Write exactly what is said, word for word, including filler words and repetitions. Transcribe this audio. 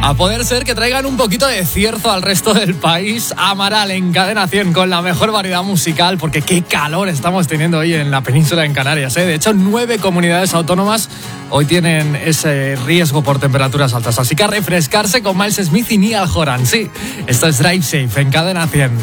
A poder ser que traigan un poquito de cierzo al resto del país. Amaral en Cadena cien con la mejor variedad musical, porque qué calor estamos teniendo hoy en la península en Canarias, ¿eh? De hecho, nueve comunidades autónomas hoy tienen ese riesgo por temperaturas altas. Así que a refrescarse con Miles Smith y Niall Horan. Sí, esto es Drive Safe en Cadena cien.